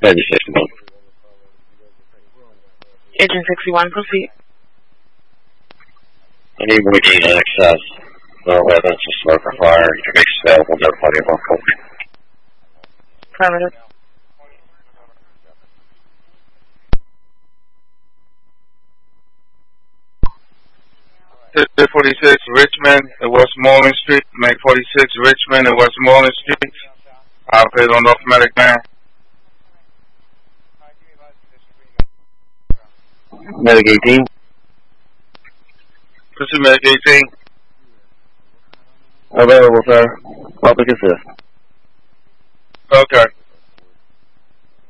Maybe 61. Agent 61, proceed. Anybody gain access, no evidence of smoke or fire, information available, notify the alarm company. Affirmative. District 46 Richmond and Westmoreland Street, Mac 46 Richmond and Westmoreland Street. Operate on North Medic 9. Medic 18. Proceed Medic 18. Available, sir. Public assist. Okay.